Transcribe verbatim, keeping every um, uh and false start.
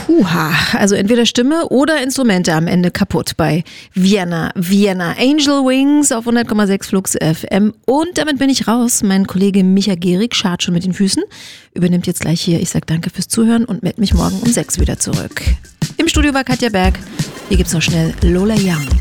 Huha, also entweder Stimme oder Instrumente am Ende kaputt bei Vienna, Vienna Angel Wings auf hundert Komma sechs Flux F M. Und damit bin ich raus. Mein Kollege Micha Gehrig schart schon mit den Füßen, übernimmt jetzt gleich hier. Ich sag danke fürs Zuhören und melde mich morgen um sechs wieder zurück. Im Studio war Katja Berg. Hier gibt's noch schnell Lola Young.